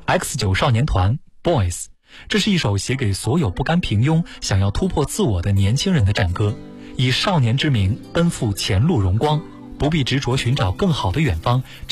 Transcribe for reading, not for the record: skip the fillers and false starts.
X9少年团 Boys， 这是一首写给所有不甘平庸、想要突破自我的年轻人的战歌，以少年之名奔赴前路荣光，不必执着寻找更好的远方。